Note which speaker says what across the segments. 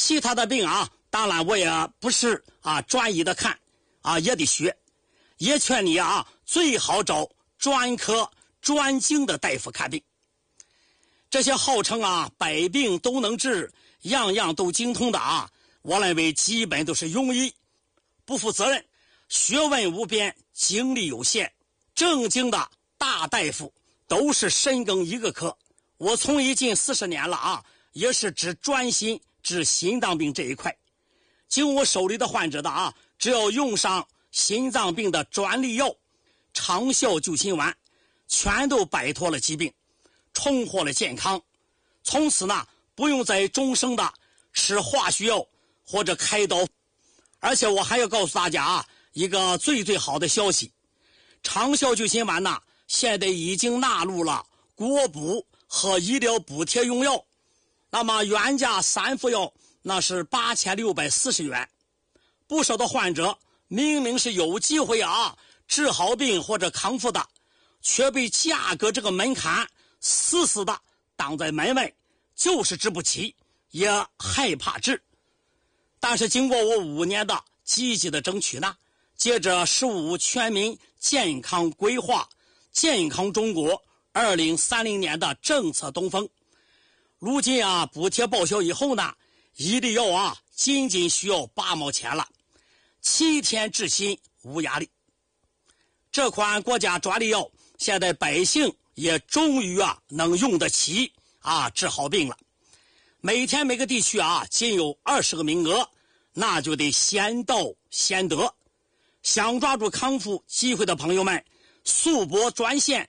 Speaker 1: 其他的病啊，当然我也不是专一的看也得学，也劝你最好找专科专精的大夫看病。这些号称百病都能治，样样都精通的我认为基本都是庸医，不负责任，学问无边，精力有限。正经的大大夫都是深耕一个科。我从医近40年了也是只专心治心脏病这一块。经我手里的患者的只要用上心脏病的专利药长效救心丸，全都摆脱了疾病，重获了健康。从此呢，不用再终生的吃化学药或者开刀。而且我还要告诉大家一个最好的消息，长效救心丸呢，现在已经纳入了国补和医疗补贴用药。那么原价3副药那是8640元。不少的患者明明是有机会治好病或者康复的，却被价格这个门槛死死的挡在门外，就是治不起，也害怕治。但是经过我5年的积极的争取呢，接着15全民健康规划健康中国2030年的政策东风，如今补贴报销以后呢，一粒药仅仅需要8毛钱了，7天治心无压力。这款国家专利药现在百姓也终于能用得起治好病了。每天每个地区仅有20个名额，那就得先到先得。想抓住康复机会的朋友们，速拨专线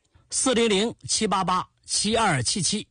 Speaker 1: 400-788-7277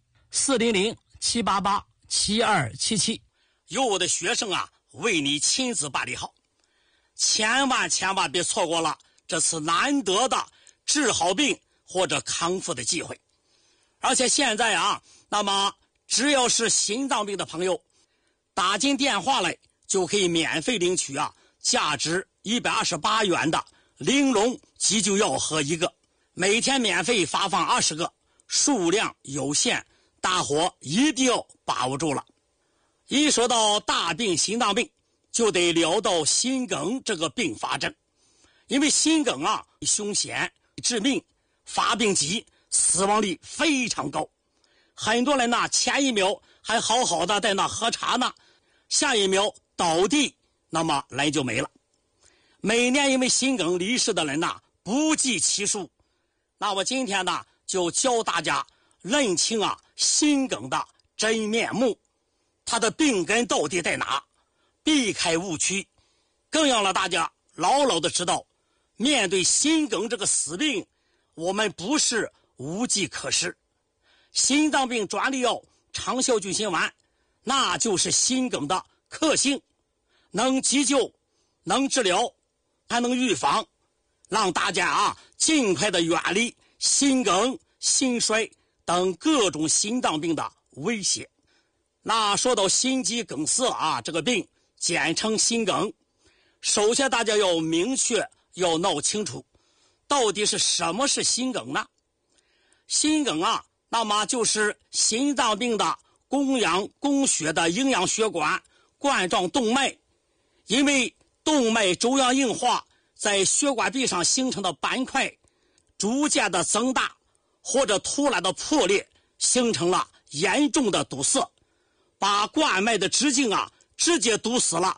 Speaker 1: 400-788-7277，由我的学生为你亲自办理好。千万别错过了这次难得的治好病或者康复的机会。而且现在那么只要是心脏病的朋友，打进电话来就可以免费领取价值128元的玲珑急救药盒1个，每天免费发放20个，数量有限，大伙一定要把握住了。一说到大病心脏病，就得聊到心梗这个并发症。因为心梗凶险致命，发病急，死亡率非常高。很多人呢，前一秒还好好的在那喝茶呢，下一秒倒地，那么人就没了。每年因为心梗离世的人呢，不计其数。那我今天呢，就教大家认清心梗的真面目，它的病根到底在哪，避开误区，更要让大家牢牢的知道，面对心梗这个死病，我们不是无计可施。心脏病专利药长效救心丸，那就是心梗的克星，能急救，能治疗，还能预防，让大家尽快的远离心梗、心衰等各种心脏病的威胁。那说到心肌梗塞这个病，简称心梗，首先大家要明确，要闹清楚，到底是什么是心梗呢？心梗那么就是心脏病的供氧供血的营养血管冠状动脉，因为动脉粥样硬化，在血管壁上形成的斑块逐渐的增大，或者突然的破裂，形成了严重的堵塞，把冠脉的直径直接堵死了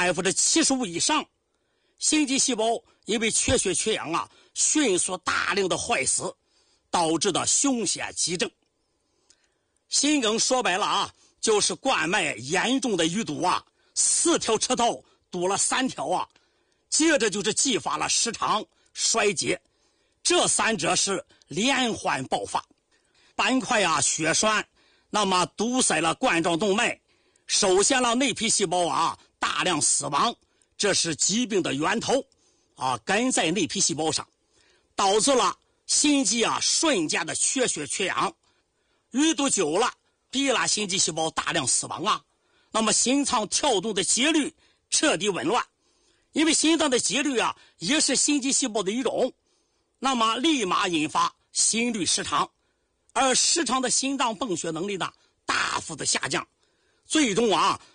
Speaker 1: 75%以上。心肌细胞因为缺血缺氧迅速大量的坏死，导致的凶险急症。心梗说白了就是冠脉严重的淤堵4条车道堵了3条接着就是继发了失常衰竭，这3者是连环爆发。斑块血栓那么堵塞了冠状动脉，首先让内皮细胞大量死亡，这是疾病的源头根在内皮细胞上，导致了心肌瞬间的缺血缺氧，淤堵久了，逼了心肌细胞大量死亡那么心脏跳动的节律彻底紊乱。因为心脏的节律也是心肌细胞的一种，那么立马引发心律失常，而失常的心脏泵血能力呢大幅的下降，最终